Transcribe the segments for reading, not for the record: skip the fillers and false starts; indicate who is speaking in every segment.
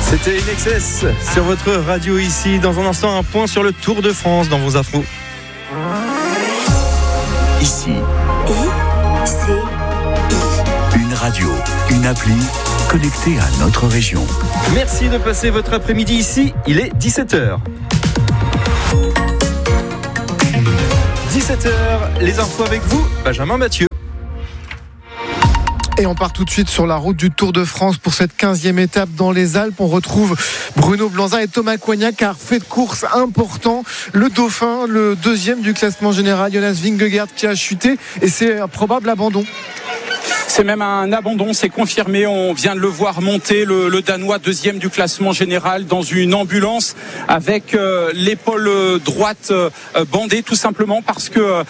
Speaker 1: C'était In Excess sur votre radio ici. Dans un instant, un point sur le Tour de France dans vos afros.
Speaker 2: Ici. Une radio, une appli connectée à notre région.
Speaker 1: Merci de passer votre après-midi ici. Il est 17h. 17h, les infos avec vous, Benjamin Mathieu.
Speaker 3: Et on part tout de suite sur la route du Tour de France pour cette 15e étape dans les Alpes. On retrouve Bruno Blanza et Thomas Cognac, car fait de course important. Le Dauphin, le deuxième du classement général, Jonas Vingegaard, qui a chuté, et c'est un probable abandon.
Speaker 4: C'est même un abandon, c'est confirmé. On vient de le voir monter, le Danois deuxième du classement général, dans une ambulance avec l'épaule droite bandée, tout simplement parce que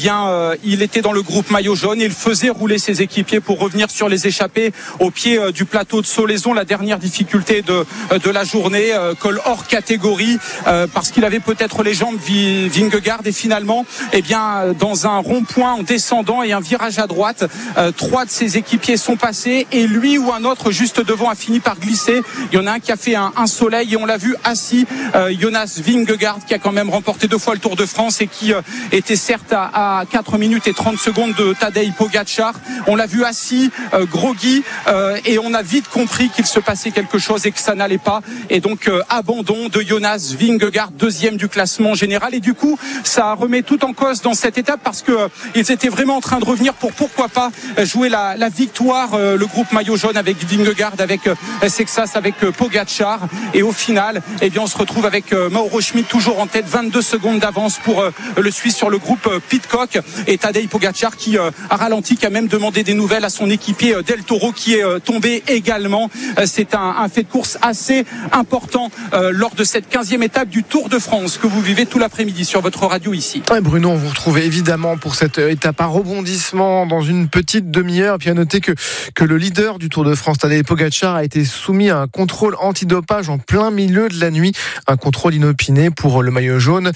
Speaker 4: il était dans le groupe maillot jaune. Il faisait rouler ses équipiers pour revenir sur les échappées au pied du plateau de Solaison. La dernière difficulté de la journée, col hors catégorie, parce qu'il avait peut-être les jambes Vingegaard, et finalement, dans un rond-point en descendant et un virage à droite, trois de ses équipiers sont passés et lui ou un autre juste devant a fini par glisser. Il y en a un qui a fait un soleil et on l'a vu assis, Jonas Vingegaard, qui a quand même remporté 2 fois le Tour de France et qui était certes à 4 minutes et 30 secondes de Tadej Pogačar. On l'a vu assis, groggy, et on a vite compris qu'il se passait quelque chose et que ça n'allait pas, et donc abandon de Jonas Vingegaard, deuxième du classement général. Et du coup ça remet tout en cause dans cette étape, parce que ils étaient vraiment en train de revenir pour pourquoi pas jouer la victoire, le groupe maillot jaune avec Vingegaard, avec Sexas, avec Pogačar, et au final on se retrouve avec Mauro Schmid toujours en tête, 22 secondes d'avance pour le Suisse sur le groupe Pidcock, et Tadej Pogačar qui a ralenti, qui a même demandé des nouvelles à son équipier Del Toro, qui est tombé également. C'est un fait de course assez important lors de cette 15e étape du Tour de France que vous vivez tout l'après-midi sur votre radio ici.
Speaker 3: Ouais, Bruno, on vous retrouve évidemment pour cette étape à rebondissement dans une petite demi-heure. Et puis à noter que le leader du Tour de France, Tadej Pogačar, a été soumis à un contrôle antidopage en plein milieu de la nuit, un contrôle inopiné pour le maillot jaune,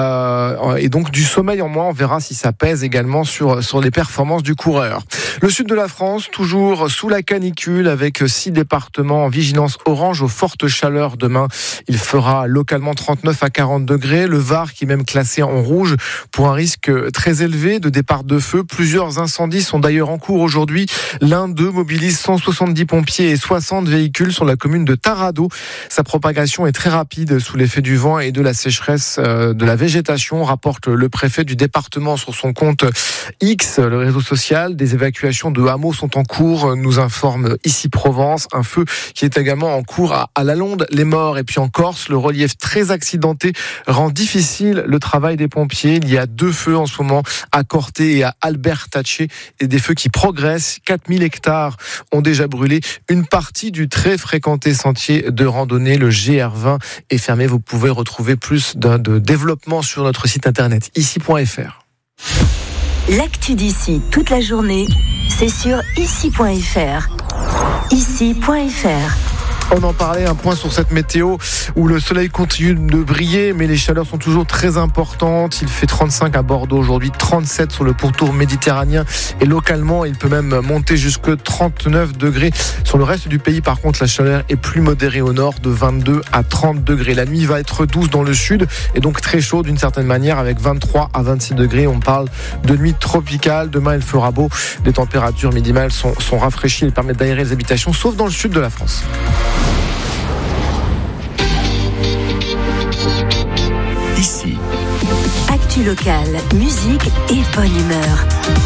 Speaker 3: et donc du sommeil en moins. On verra si ça pèse également sur les performances du coureur. Le sud de la France, toujours sous la canicule, avec 6 départements en vigilance orange aux fortes chaleurs. Demain, il fera localement 39 à 40 degrés. Le Var qui est même classé en rouge pour un risque très élevé de départ de feu. Plusieurs incendies sont d'ailleurs en cours aujourd'hui. L'un d'eux mobilise 170 pompiers et 60 véhicules sur la commune de Tarado. Sa propagation est très rapide sous l'effet du vent et de la sécheresse de la végétation, rapporte le préfet du département sur son compte X, le réseau social. Des évacuations de hameaux sont en cours, nous informe Ici Provence. Un feu qui est également en cours à Lalonde, les Morts. Et puis en Corse, le relief très accidenté rend difficile le travail des pompiers. Il y a 2 feux en ce moment à Corté et à Albertache, et des feux qui progressent. 4000 hectares ont déjà brûlé. Une partie du très fréquenté sentier de randonnée, le GR20, est fermé. Vous pouvez retrouver plus de développement sur notre site internet ici.fr.
Speaker 5: L'actu d'ici toute la journée, c'est sur ici.fr. Ici.fr.
Speaker 3: On en parlait, un point sur cette météo où le soleil continue de briller, mais les chaleurs sont toujours très importantes. Il fait 35 à Bordeaux aujourd'hui, 37 sur le pourtour méditerranéen, et localement il peut même monter jusque 39 degrés. Sur le reste du pays, par contre, la chaleur est plus modérée au nord, de 22 à 30 degrés. La nuit va être douce dans le sud et donc très chaud d'une certaine manière, avec 23 à 26 degrés. On parle de nuit tropicale. Demain il fera beau, les températures minimales sont rafraîchies et permettent d'aérer les habitations, sauf dans le sud de la France.
Speaker 2: Ici.
Speaker 5: Actu locale, musique et bonne humeur.